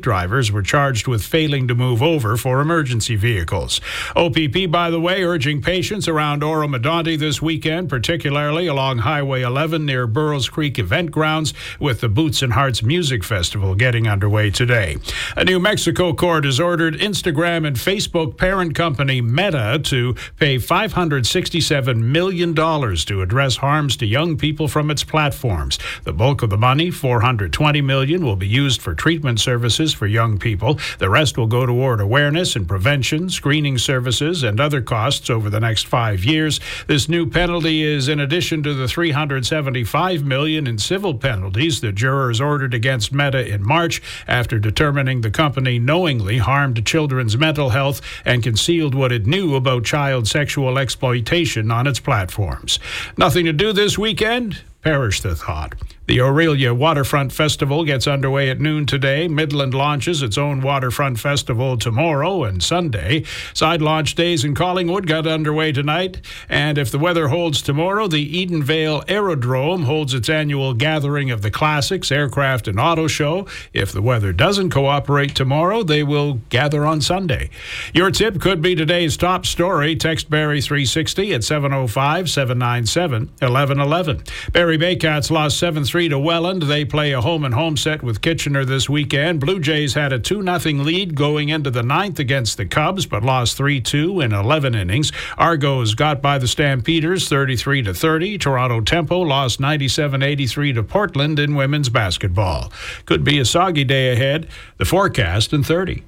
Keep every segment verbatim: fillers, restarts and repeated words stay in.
drivers were charged with failing to move over for emergency vehicles. O P P, by the way, urging patience around Oro-Medonte this weekend, particularly along Highway eleven near Burroughs Creek Event Grounds, with the Boots and Hearts Music Festival getting underway today. A New Mexico court has ordered Instagram and Facebook parent company Meta to pay five hundred sixty-seven million dollars to address harms to young people from its platforms. The bulk of the money, four hundred twenty million dollars, will be used for treatment services for young people. The rest will go toward awareness and prevention, screening services, and other costs over the next five years. This new penalty is in addition to the three hundred seventy-five million dollars in civil penalties the jurors ordered against Meta in March after determining the company knowingly harmed children's mental health and concealed what it knew about child sexual exploitation on its platforms. Nothing to do this weekend? Perish the thought. The Aurelia Waterfront Festival gets underway at noon today. Midland launches its own waterfront festival tomorrow and Sunday. Side launch days in Collingwood got underway tonight. And if the weather holds tomorrow, the Edenvale Aerodrome holds its annual gathering of the Classics, Aircraft and Auto Show. If the weather doesn't cooperate tomorrow, they will gather on Sunday. Your tip could be today's top story. Text Barrie three sixty at seven oh five, seven nine seven, one one one one. Barrie Baycats lost seven three to Welland. They play a home-and-home set with Kitchener this weekend. Blue Jays had a two nothing lead going into the ninth against the Cubs, but lost three two in eleven innings. Argos got by the Stampeders thirty-three to thirty. Toronto Tempo lost ninety-seven eighty-three to Portland in women's basketball. Could be a soggy day ahead. The forecast in thirty.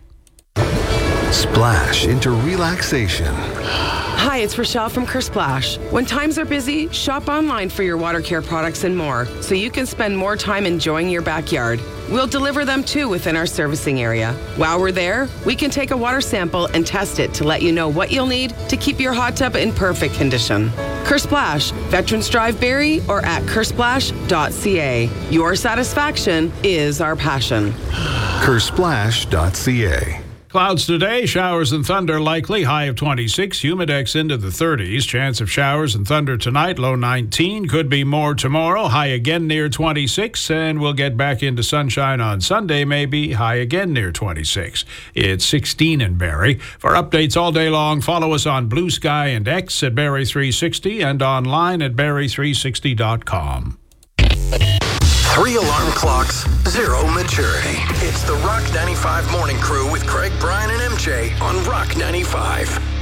Splash into relaxation. Hi, it's Rochelle from Kersplash. When times are busy, shop online for your water care products and more, so you can spend more time enjoying your backyard. We'll deliver them too within our servicing area. While we're there, we can take a water sample and test it to let you know what you'll need to keep your hot tub in perfect condition. Kersplash, Veterans Drive Barrie, or at kersplash dot c a. Your satisfaction is our passion. kersplash dot c a. Clouds today, showers and thunder likely, high of twenty-six, humidex into the thirties. Chance of showers and thunder tonight, low nineteen. Could be more tomorrow, high again near twenty-six. And we'll get back into sunshine on Sunday, maybe, high again near twenty-six. It's sixteen in Barrie. For updates all day long, follow us on Blue Sky and X at Barrie three sixty and online at barrie three sixty dot com. Three alarm clocks, zero maturity. It's the Rock ninety-five Morning Crew with Craig, Brian, and M J on Rock ninety-five.